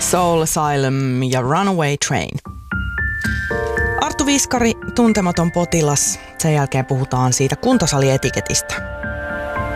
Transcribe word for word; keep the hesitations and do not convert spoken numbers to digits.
Soul Asylum ja Runaway Train. Arttu Viskari, Tuntematon potilas. Sen jälkeen puhutaan siitä kuntosalietiketistä.